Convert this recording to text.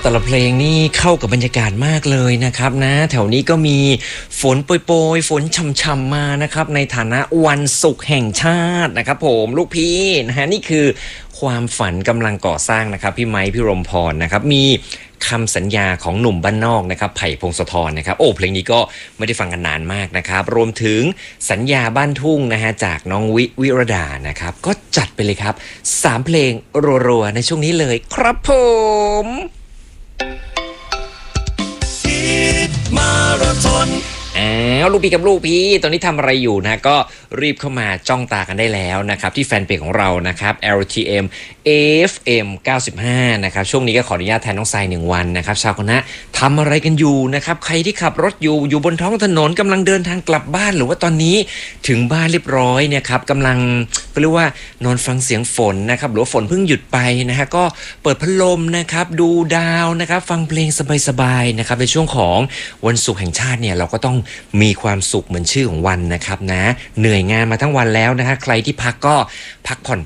แต่ละเพลงนี่เข้ากับบรรยากาศมากเลยนะครับนะแถวนี้ก็มีฝนโปรยๆฝนช่ำๆมานะครับในฐานะวันศุกร์แห่งชาตินะครับผมลูกพี่นะฮะนี่คือความฝันกำลังก่อสร้างนะครับพี่ไม้พี่รมพรนะครับมีคำสัญญาของหนุ่มบ้านนอกนะครับไผ่พงศธรนะครับโอ้เพลงนี้ก็ไม่ได้ฟังกันนานมากนะครับรวมถึงสัญญาบ้านทุ่งนะฮะจากน้องวิรดานะครับก็จัดไปเลยครับ3เพลงรัวๆในช่วงนี้เลยครับผมมาราธอนลูกพี่กับลูกพี่ตอนนี้ทำอะไรอยู่นะก็รีบเข้ามาจ้องตากันได้แล้วนะครับที่แฟนเพจของเรานะครับ LTM FM 95นะครับช่วงนี้ก็ขออนุญาตแทนน้องทราย1วันนะครับชาวคณะทำอะไรกันอยู่นะครับใครที่ขับรถอยู่บนท้องถนนกำลังเดินทางกลับบ้านหรือว่าตอนนี้ถึงบ้านเรียบร้อยเนี่ยครับกำลังเรียกว่านอนฟังเสียงฝนนะครับหรือว่าฝนเพิ่งหยุดไปนะฮะก็เปิดพัดลมนะครับดูดาวนะครับฟังเพลงสบายๆนะครับในช่วงของวันศุกร์แห่งชาติเนี่ยเราก็ต้องมีความสุขเหมือนชื่อของวันนะครับนะเหนื่อยงานมาทั้งวันแล้วนะฮะใครที่พักก็พักผ่อน